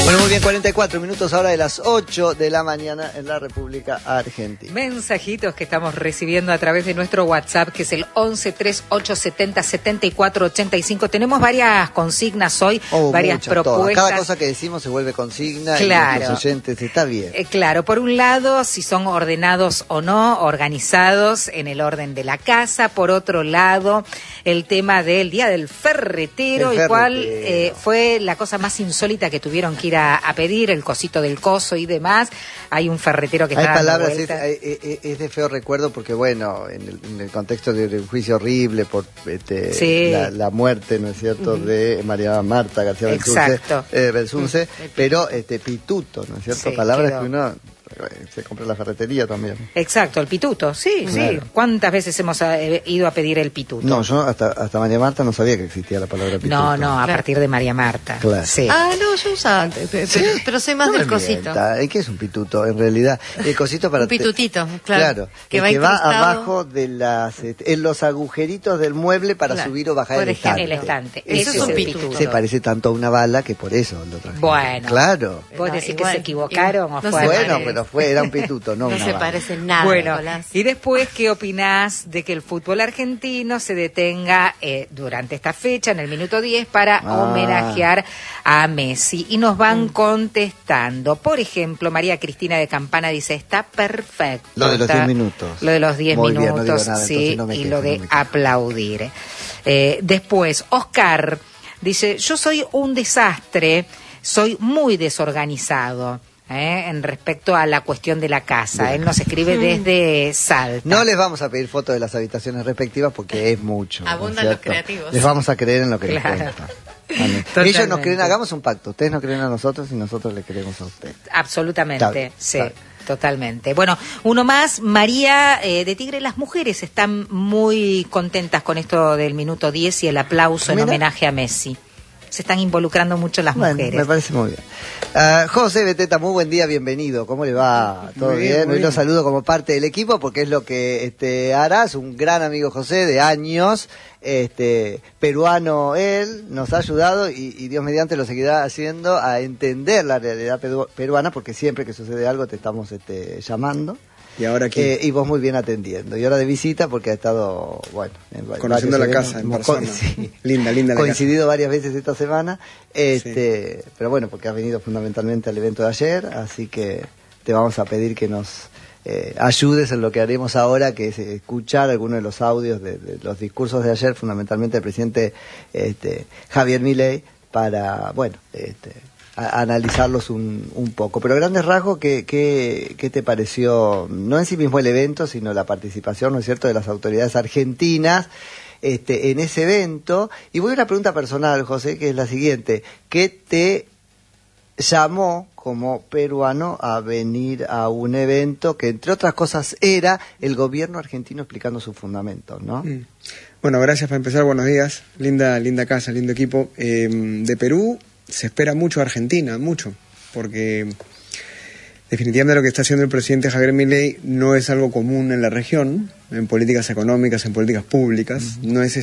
Bueno, muy bien, 44 minutos ahora de las 8 de la mañana en la República Argentina. Mensajitos que estamos recibiendo a través de nuestro WhatsApp, que es el 1138707485. Tenemos varias consignas hoy, varias muchas, propuestas. Todas. Cada cosa que decimos se vuelve consigna, claro. Y los oyentes, está bien. Claro, por un lado, si son ordenados o no, organizados en el orden de la casa. Por otro lado, el tema del Día del Ferretero, el cual fue la cosa más insólita que tuvieron que ir a pedir, el cosito del coso y demás. Hay un ferretero que está dando vueltas. Es de feo recuerdo porque, bueno, en el contexto de un juicio horrible por la muerte, ¿no es cierto?, de María Marta García Belsunce, pero pituto, ¿no es cierto? Sí, palabras quedó. que uno se compra en la ferretería también. Exacto, el pituto, sí, claro. sí. ¿Cuántas veces hemos ido a pedir el pituto? No, yo hasta María Marta no sabía que existía la palabra pituto. No, a partir de María Marta. Claro. Sí. No, yo usaba antes, pero soy más del cosito. ¿Qué es un pituto? En realidad, el cosito para... Un pitutito, claro. Que va abajo de en los agujeritos del mueble para subir o bajar por el ejemplo, estante. El estante. Eso es un pituto. Se parece tanto a una bala que por eso lo traje. Bueno. Claro. ¿Vos decís que se equivocaron o fue? Bueno, pero era un pituto, no no una se bala. parece en nada, Bueno, Nicolás. y después, ¿qué opinás de que el fútbol argentino se detenga durante esta fecha, en el minuto 10, para homenajear a Messi? Y nos van contestando. Por ejemplo, María Cristina de Campana dice, está perfecto. Lo de los 10 minutos. Lo de los 10 Muy minutos, bien, no digo nada, sí, no me y quejo, lo de no me quejo. aplaudir. Después, Oscar dice, yo soy un desastre, soy muy desorganizado. En respecto a la cuestión de la casa. Él nos escribe desde Salta. No les vamos a pedir fotos de las habitaciones respectivas porque es mucho. Abundan ¿no es los cierto? creativos. Les vamos a creer en lo que les Claro. cuentan. Ellos nos creen, hagamos un pacto. Ustedes nos creen a nosotros y nosotros le creemos a ustedes. Absolutamente, sí. Totalmente. Bueno, uno más, María de Tigre. Las mujeres están muy contentas con esto del minuto 10 y el aplauso en homenaje a Messi. Se están involucrando mucho las mujeres. Me parece muy bien. José Beteta, muy buen día, bienvenido. ¿Cómo le va? ¿Todo bien? Hoy lo saludo como parte del equipo porque es lo que harás. Un gran amigo José de años, peruano él, nos ha ayudado y Dios mediante lo seguirá haciendo a entender la realidad peruana porque siempre que sucede algo te estamos llamando. Y ahora aquí. Y vos muy bien atendiendo. Y ahora de visita porque ha estado, bueno... conociendo la casa en persona. Sí. Linda la coincidido casa. Varias veces esta semana. Pero bueno, porque has venido fundamentalmente al evento de ayer, así que te vamos a pedir que nos ayudes en lo que haremos ahora, que es escuchar algunos de los audios de los discursos de ayer, fundamentalmente del presidente Javier Milei, para, bueno... a analizarlos un poco. Pero a grandes rasgos, ¿qué te pareció? No en sí mismo el evento, sino la participación, ¿no es cierto?, de las autoridades argentinas en ese evento. Y voy a una pregunta personal, José, que es la siguiente. ¿Qué te llamó como peruano a venir a un evento que, entre otras cosas, era el gobierno argentino explicando sus fundamentos, ¿no? Bueno, gracias para empezar. Buenos días. Linda casa, lindo equipo. De Perú se espera mucho a Argentina, mucho, porque definitivamente lo que está haciendo el presidente Javier Milei no es algo común en la región, en políticas económicas, en políticas públicas. No es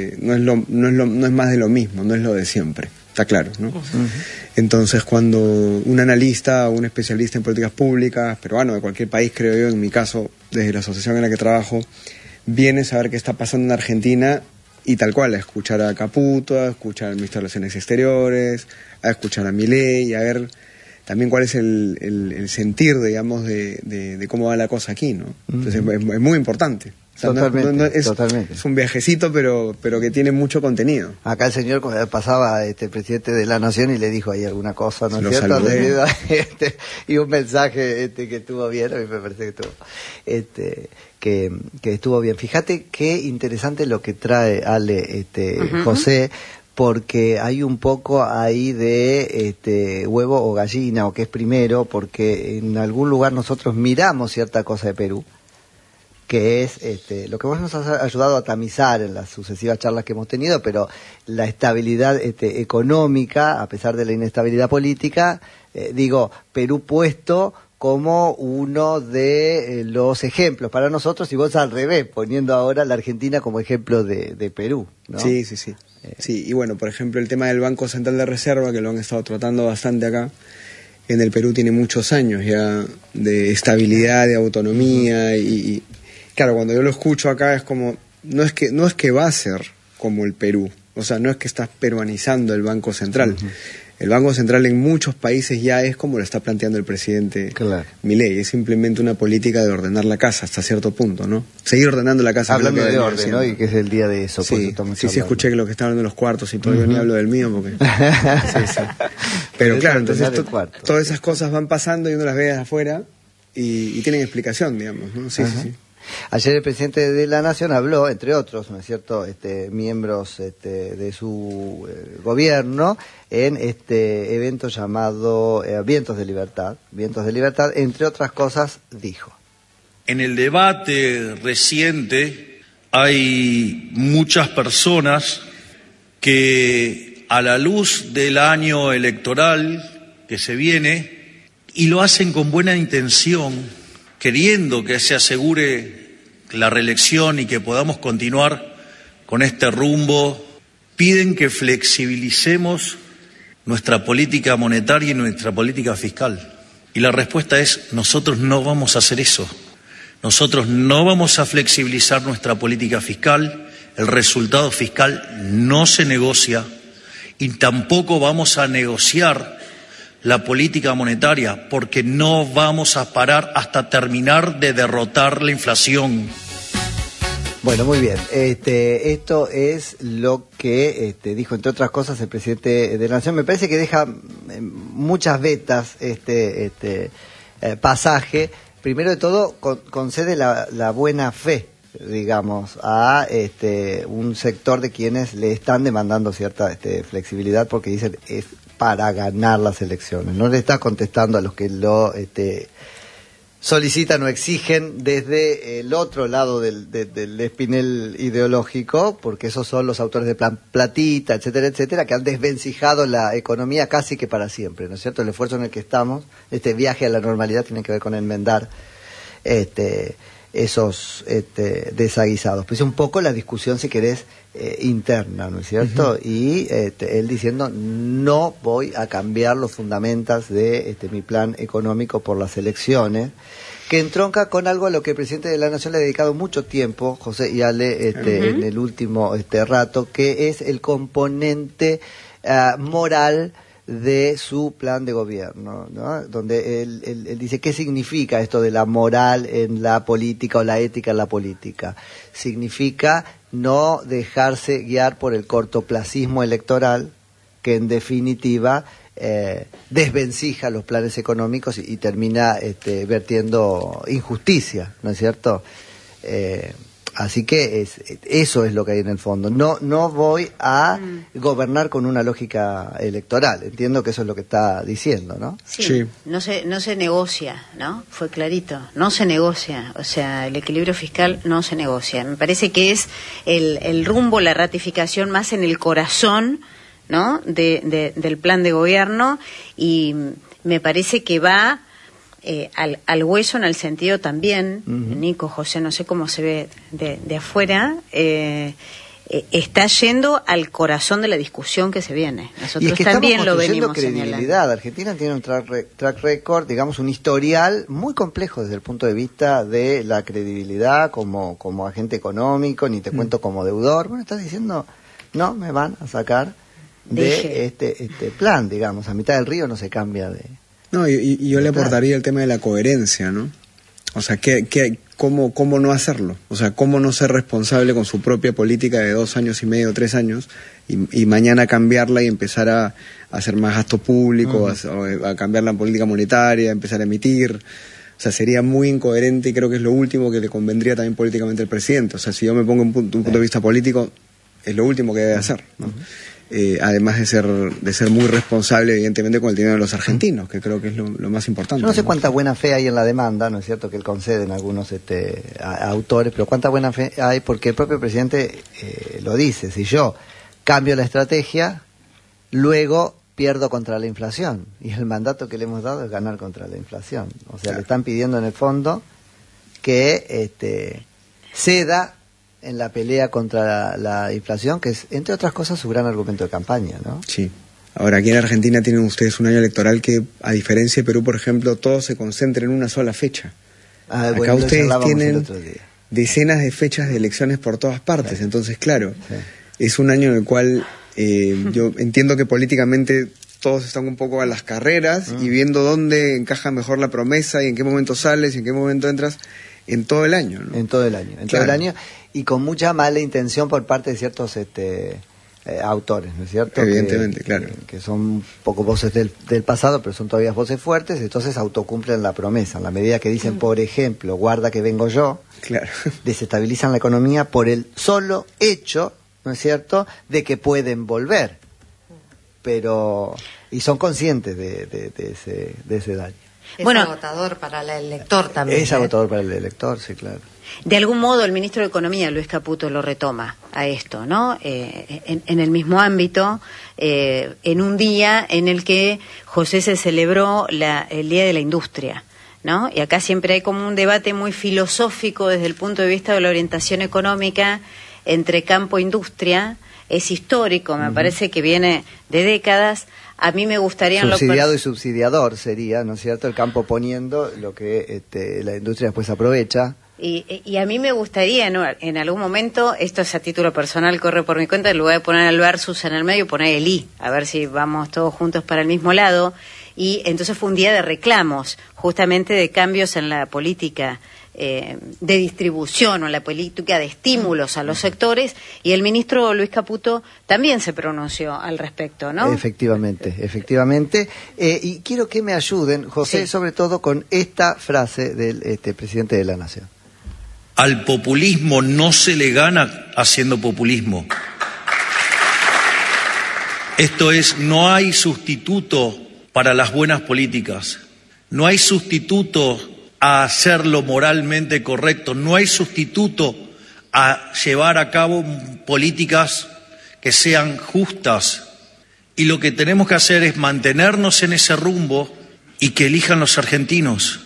más de lo mismo, no es lo de siempre, está claro, ¿no? Entonces, cuando un analista o un especialista en políticas públicas, peruano, de cualquier país, creo yo, en mi caso, desde la asociación en la que trabajo, viene a saber qué está pasando en Argentina. Y tal cual, a escuchar a Caputo, a escuchar al ministro de Relaciones Exteriores, a escuchar a Milei, a ver también cuál es el sentir, digamos, de cómo va la cosa aquí, ¿no? Entonces es muy importante. O sea, totalmente. Es un viajecito, pero que tiene mucho contenido. Acá el señor pasaba el presidente de la Nación y le dijo ahí alguna cosa, ¿no es cierto? Y un mensaje que estuvo bien, a mí me parece que estuvo... que estuvo bien. Fíjate qué interesante lo que trae Ale, José, porque hay un poco ahí de huevo o gallina, o qué es primero, porque en algún lugar nosotros miramos cierta cosa de Perú, que es lo que vos nos has ayudado a tamizar en las sucesivas charlas que hemos tenido, pero la estabilidad económica, a pesar de la inestabilidad política, Perú puesto como uno de los ejemplos para nosotros, y vos al revés, poniendo ahora la Argentina como ejemplo de Perú, ¿no? Sí. Sí, y bueno, por ejemplo, el tema del Banco Central de Reserva, que lo han estado tratando bastante acá, en el Perú tiene muchos años ya de estabilidad, de autonomía, y claro, cuando yo lo escucho acá es como, no es que va a ser como el Perú, o sea, no es que estás peruanizando el Banco Central. El Banco Central en muchos países ya es como lo está planteando el presidente Milei, es simplemente una política de ordenar la casa hasta cierto punto, ¿no? Seguir ordenando la casa. Hablando de orden, ¿no? Y que es el día de eso. Sí, sí, escuché que lo que está hablando de los cuartos y todo, yo ni hablo del mío porque... sí. Pero claro, entonces todas esas cosas van pasando y uno las ve desde afuera y tienen explicación, digamos, ¿no? Sí. Ayer el presidente de la Nación habló, entre otros, ¿no es cierto?, miembros de su gobierno, en este evento llamado Vientos de Libertad. Vientos de Libertad, entre otras cosas, dijo: en el debate reciente hay muchas personas que, a la luz del año electoral que se viene, y lo hacen con buena intención, queriendo que se asegure la reelección y que podamos continuar con este rumbo, piden que flexibilicemos nuestra política monetaria y nuestra política fiscal. Y la respuesta es: nosotros no vamos a hacer eso. Nosotros no vamos a flexibilizar nuestra política fiscal, el resultado fiscal no se negocia, y tampoco vamos a negociar la política monetaria, porque no vamos a parar hasta terminar de derrotar la inflación. Bueno, muy bien. Esto es lo que dijo, entre otras cosas, el presidente de la Nación. Me parece que deja muchas vetas pasaje. Primero de todo, concede la buena fe, digamos, a un sector de quienes le están demandando cierta flexibilidad, porque dicen es para ganar las elecciones. No le está contestando a los que lo solicitan o exigen desde el otro lado del espinel ideológico, porque esos son los autores de Plan Platita, etcétera, etcétera, que han desvencijado la economía casi que para siempre, ¿no es cierto? El esfuerzo en el que estamos, este viaje a la normalidad, tiene que ver con enmendar esos desaguisados. Pues un poco la discusión, si querés, interna, ¿no es cierto? Y él diciendo: no voy a cambiar los fundamentos de mi plan económico por las elecciones, que entronca con algo a lo que el presidente de la Nación le ha dedicado mucho tiempo, José y Ale, en el último rato, que es el componente moral de su plan de gobierno, ¿no? Donde él dice: ¿qué significa esto de la moral en la política o la ética en la política? Significa no dejarse guiar por el cortoplacismo electoral, que en definitiva desvencija los planes económicos y termina vertiendo injusticia, ¿no es cierto? Así que eso es lo que hay en el fondo. No voy a gobernar con una lógica electoral. Entiendo que eso es lo que está diciendo, ¿no? Sí. No se negocia, ¿no? Fue clarito. No se negocia. O sea, el equilibrio fiscal no se negocia. Me parece que es el rumbo, la ratificación más en el corazón, ¿no? Del plan de gobierno, y me parece que va al hueso, en el sentido también, Nico, José, no sé cómo se ve de afuera, está yendo al corazón de la discusión que se viene. Nosotros es que también lo venimos credibilidad. señalando. Argentina tiene un track record, digamos, un historial muy complejo desde el punto de vista de la credibilidad como agente económico, ni te cuento como deudor. Bueno, estás diciendo: no me van a sacar de este plan, digamos, a mitad del río no se cambia de... No, y yo le aportaría el tema de la coherencia, ¿no? O sea, ¿cómo no hacerlo? O sea, ¿cómo no ser responsable con su propia política de 2 años y medio, 3 años, y mañana cambiarla y empezar a hacer más gasto público, a cambiar la política monetaria, a empezar a emitir? O sea, sería muy incoherente, y creo que es lo último que le convendría también políticamente al presidente. O sea, si yo me pongo un punto de vista político, es lo último que debe hacer, ¿no? Además de ser muy responsable, evidentemente, con el dinero de los argentinos, que creo que es lo más importante. Yo no sé cuánta buena fe hay en la demanda, ¿no es cierto?, que él concede en algunos autores, pero cuánta buena fe hay, porque el propio presidente lo dice: si yo cambio la estrategia, luego pierdo contra la inflación, y el mandato que le hemos dado es ganar contra la inflación. O sea, le están pidiendo en el fondo que ceda en la pelea contra la inflación, que es, entre otras cosas, su gran argumento de campaña, ¿no? Sí. Ahora, aquí en Argentina tienen ustedes un año electoral que, a diferencia de Perú, por ejemplo, todo se concentra en una sola fecha. Acá ustedes tienen decenas de fechas de elecciones por todas partes. Sí. Entonces, claro, es un año en el cual yo entiendo que políticamente todos están un poco a las carreras y viendo dónde encaja mejor la promesa y en qué momento sales y en qué momento entras en todo el año, ¿no? En todo el año, todo el año, y con mucha mala intención por parte de ciertos autores, ¿no es cierto? Evidentemente, claro. Que son un poco voces del pasado, pero son todavía voces fuertes, entonces autocumplen la promesa. En la medida que dicen, por ejemplo, guarda que vengo yo, claro, desestabilizan la economía por el solo hecho, ¿no es cierto?, de que pueden volver. Pero, y son conscientes de ese daño. Es agotador para el elector también. Es agotador para el elector, sí, claro. De algún modo el ministro de Economía, Luis Caputo, lo retoma a esto, ¿no? En el mismo ámbito, en un día en el que, José, se celebró el Día de la Industria, ¿no? Y acá siempre hay como un debate muy filosófico desde el punto de vista de la orientación económica entre campo e industria. Es histórico, me parece que viene de décadas. A mí me gustaría... Subsidiado y subsidiador sería, ¿no es cierto? El campo poniendo lo que la industria después aprovecha. Y a mí me gustaría, ¿no?, en algún momento, esto es a título personal, corre por mi cuenta, en lugar de poner el versus en el medio, poner el i, a ver si vamos todos juntos para el mismo lado. Y entonces fue un día de reclamos, justamente de cambios en la política de distribución o en la política de estímulos a los sectores, y el ministro Luis Caputo también se pronunció al respecto, ¿no? Efectivamente. Y quiero que me ayuden, José, sí, sobre todo con esta frase del presidente de la Nación. Al populismo no se le gana haciendo populismo. Esto es, no hay sustituto para las buenas políticas. No hay sustituto a hacer lo moralmente correcto. No hay sustituto a llevar a cabo políticas que sean justas. Y lo que tenemos que hacer es mantenernos en ese rumbo y que elijan los argentinos.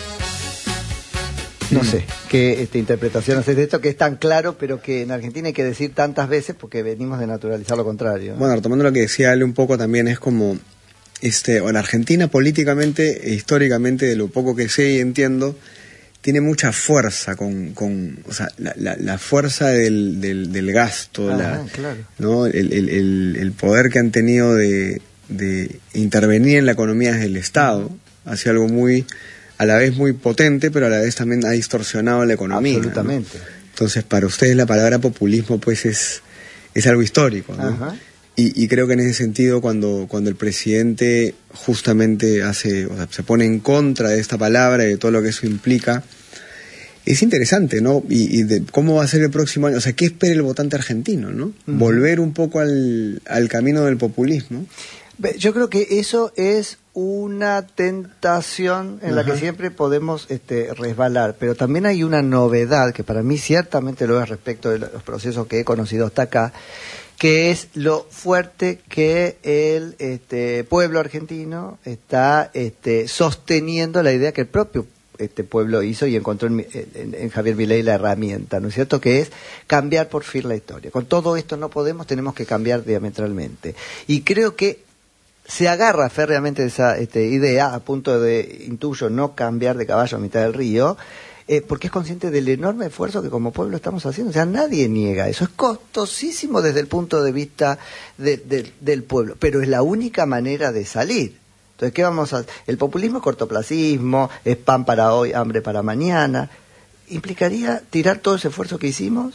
No sé qué interpretación haces de esto, que es tan claro, pero que en Argentina hay que decir tantas veces porque venimos de naturalizar lo contrario, ¿no? Bueno, retomando lo que decía Ale un poco, también es como, en Argentina políticamente e históricamente, de lo poco que sé y entiendo, tiene mucha fuerza o sea, la fuerza del gasto, claro, ¿no? El poder que han tenido de intervenir en la economía desde el Estado hacia algo muy, a la vez muy potente, pero a la vez también ha distorsionado la economía. Absolutamente. ¿no? Entonces, para ustedes la palabra populismo pues es algo histórico, ¿no? Ajá. Y creo que en ese sentido, cuando el presidente justamente se pone en contra de esta palabra y de todo lo que eso implica, es interesante, ¿no? Y de cómo va a ser el próximo año, o sea, ¿qué espera el votante argentino, no? Volver un poco al camino del populismo. Yo creo que eso es una tentación en la que siempre podemos resbalar, pero también hay una novedad que para mí ciertamente lo es respecto de los procesos que he conocido hasta acá, que es lo fuerte que el pueblo argentino está sosteniendo la idea que el propio pueblo hizo y encontró en Javier Milei la herramienta, ¿no es cierto?, que es cambiar por fin la historia. Con todo esto no tenemos que cambiar diametralmente. Y creo que se agarra férreamente esa idea, a punto de, intuyo, no cambiar de caballo a mitad del río, porque es consciente del enorme esfuerzo que como pueblo estamos haciendo. O sea, nadie niega eso. Es costosísimo desde el punto de vista del pueblo, pero es la única manera de salir. Entonces, ¿qué vamos a hacer? El populismo es cortoplacismo, es pan para hoy, hambre para mañana. ¿Implicaría tirar todo ese esfuerzo que hicimos?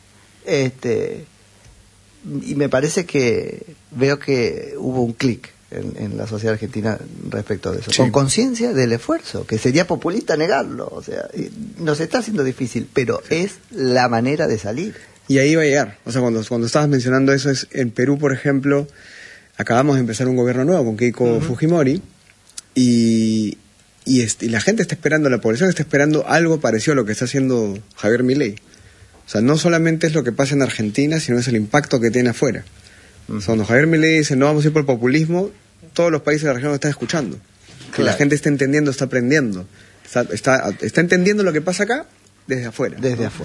Y me parece que veo que hubo un clic en la sociedad argentina respecto de eso, sí, con conciencia del esfuerzo, que sería populista negarlo, o sea, nos está haciendo difícil, pero sí, es la manera de salir. Y ahí va a llegar, o sea, cuando estabas mencionando eso, es en Perú, por ejemplo, acabamos de empezar un gobierno nuevo con Keiko Fujimori, y la gente está esperando, la población está esperando algo parecido a lo que está haciendo Javier Milei. O sea, no solamente es lo que pasa en Argentina, sino es el impacto que tiene afuera. O sea, cuando Javier Milei dice no vamos a ir por el populismo, todos los países de la región lo están escuchando. Claro. Que la gente está entendiendo, está aprendiendo. Está entendiendo lo que pasa acá desde afuera. Desde afuera.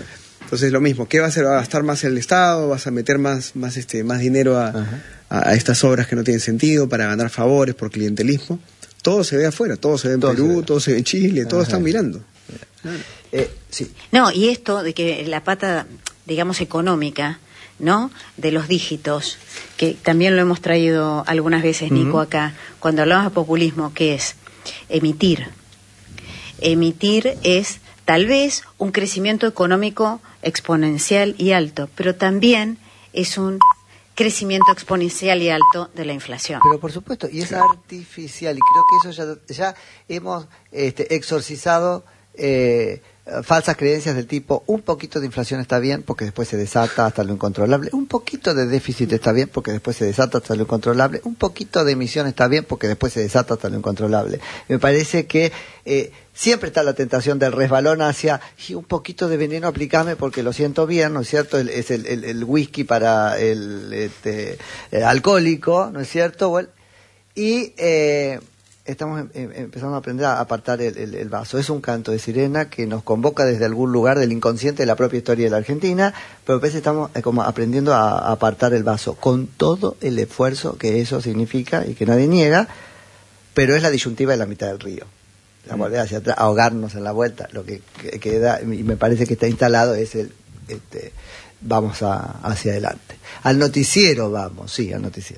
Entonces lo mismo, ¿qué va a hacer? ¿Va a gastar más el Estado? ¿Vas a meter más dinero a estas obras que no tienen sentido para ganar favores por clientelismo? Todo se ve afuera, todo se ve en Perú, todo se ve en Chile, todos están mirando. Sí. No, y esto de que la pata, digamos, económica, ¿no?, de los dígitos, que también lo hemos traído algunas veces, Nico, acá, cuando hablamos de populismo, que es emitir. Emitir es tal vez un crecimiento económico exponencial y alto, pero también es un crecimiento exponencial y alto de la inflación. Pero por supuesto, y es artificial, y creo que eso ya hemos exorcizado falsas creencias del tipo, un poquito de inflación está bien porque después se desata hasta lo incontrolable, un poquito de déficit está bien porque después se desata hasta lo incontrolable, un poquito de emisión está bien porque después se desata hasta lo incontrolable. Me parece que siempre está la tentación del resbalón hacia un poquito de veneno aplicame porque lo siento bien, ¿no es cierto? Es el whisky para el alcohólico, ¿no es cierto? Bueno, y estamos empezando a aprender a apartar el vaso. Es un canto de sirena que nos convoca desde algún lugar del inconsciente de la propia historia de la Argentina, pero a veces estamos como aprendiendo a apartar el vaso, con todo el esfuerzo que eso significa y que nadie niega, pero es la disyuntiva de la mitad del río. La volver hacia atrás, ahogarnos en la vuelta, lo que queda, y me parece que está instalado, es vamos hacia adelante. Al noticiero vamos, sí, al noticiero.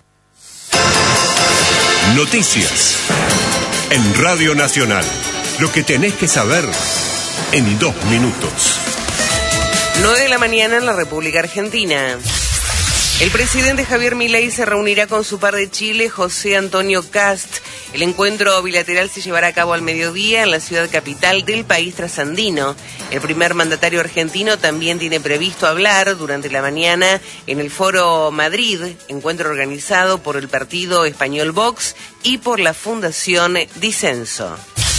Noticias en Radio Nacional. Lo que tenés que saber en 2 minutos. 9 de la mañana en la República Argentina. El presidente Javier Milei se reunirá con su par de Chile, José Antonio Kast. El encuentro bilateral se llevará a cabo al mediodía en la ciudad capital del país trasandino. El primer mandatario argentino también tiene previsto hablar durante la mañana en el Foro Madrid, encuentro organizado por el partido español Vox y por la Fundación Disenso.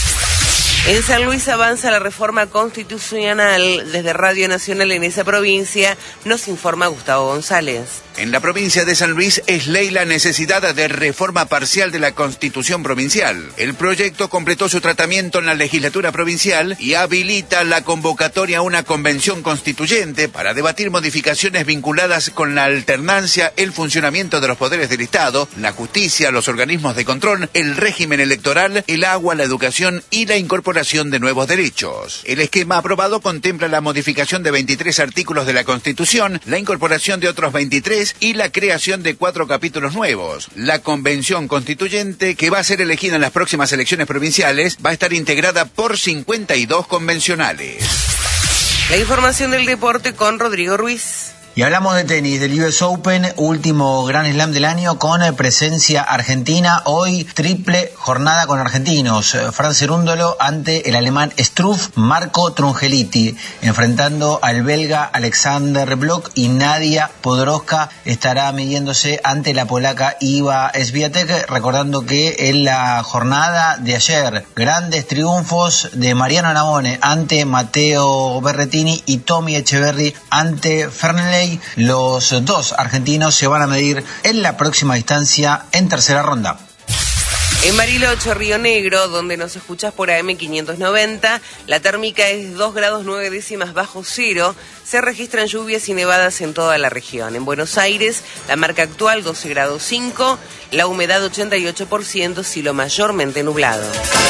En San Luis avanza la reforma constitucional. Desde Radio Nacional en esa provincia nos informa Gustavo González. En la provincia de San Luis es ley la necesidad de reforma parcial de la Constitución provincial. El proyecto completó su tratamiento en la legislatura provincial y habilita la convocatoria a una convención constituyente para debatir modificaciones vinculadas con la alternancia, el funcionamiento de los poderes del Estado, la justicia, los organismos de control, el régimen electoral, el agua, la educación y la incorporación de nuevos derechos. El esquema aprobado contempla la modificación de 23 artículos de la Constitución, la incorporación de otros 23 y la creación de 4 capítulos nuevos. La convención constituyente, que va a ser elegida en las próximas elecciones provinciales, va a estar integrada por 52 convencionales. La información del deporte con Rodrigo Ruiz. Y hablamos de tenis, del US Open, último Grand Slam del año con presencia argentina. Hoy triple jornada con argentinos. Fran Cerúndolo ante el alemán Struff, Marco Trungeliti, enfrentando al belga Alexander Blok, y Nadia Podoroska estará midiéndose ante la polaca Iva Swiatek. Recordando que en la jornada de ayer, grandes triunfos de Mariano Navone ante Matteo Berrettini y Tommy Echeverry ante Fernley. Los dos argentinos se van a medir en la próxima instancia en tercera ronda. En Bariloche, Río Negro, donde nos escuchás por AM 590, la térmica es 2 grados 9 décimas bajo cero. Se registran lluvias y nevadas en toda la región. En Buenos Aires, la marca actual 12 grados 5, la humedad 88%, cielo mayormente nublado.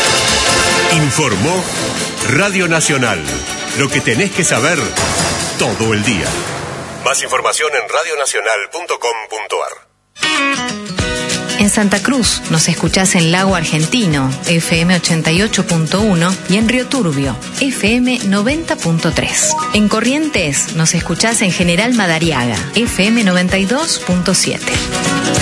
Informó Radio Nacional. Lo que tenés que saber todo el día. Más información en radionacional.com.ar. En Santa Cruz nos escuchás en Lago Argentino, FM 88.1, y en Río Turbio, FM 90.3. En Corrientes nos escuchás en General Madariaga, FM 92.7.